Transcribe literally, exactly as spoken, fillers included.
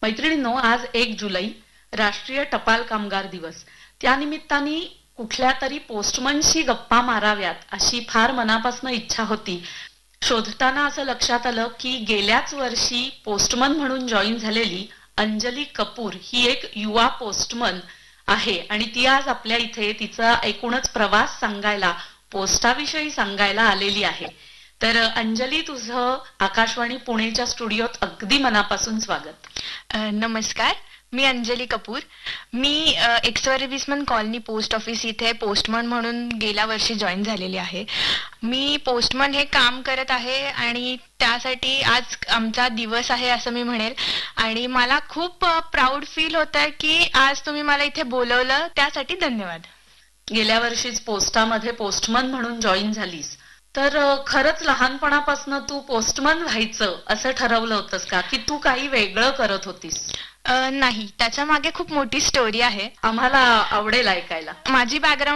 मैत्रिणींनो, आज एक जुलै राष्ट्रीय टपाल कामगार दिवस. त्यानिमित्ताने कुठल्या तरी पोस्टमनशी गप्पा माराव्यात अशी फार मनापासून इच्छा होती. शोधताना असं लक्षात आलं की गेल्याच वर्षी पोस्टमन म्हणून जॉईन झालेली अंजली कपूर ही एक युवा पोस्टमन आहे आणि ती आज आपल्या इथे तिचा एकूणच प्रवास सांगायला, पोस्टाविषयी सांगायला आलेली आहे. तर अंजली, तुझं आकाशवाणी पुणेच्या स्टुडिओत अगदी मनापासून स्वागत. अ, नमस्कार, मी अंजली कपूर. मी एक सर्व्हिसमन कॉलनी पोस्ट ऑफिस इथे पोस्टमन म्हणून गेल्या वर्षी जॉईन झालेली आहे. मी पोस्टमन हे काम करत आहे आणि त्यासाठी आज आमचा दिवस आहे असं मी म्हणेल. आणि मला खूप प्राऊड फील होत आहे की आज तुम्ही मला इथे बोलवलं, त्यासाठी धन्यवाद. गेल्या वर्षीच पोस्टामध्ये पोस्टमन म्हणून जॉईन झालीस, तर खरंच लहानपणापासून तू पोस्टमन व्हायचं असं ठरवलं होतंस का, की तू काही वेगळं करत होतीस? अ, नाही, त्याच्या मागे खूप मोठी स्टोरी आहे. आम्हाला आवडेल ऐकायला. माझी बॅकग्राऊंड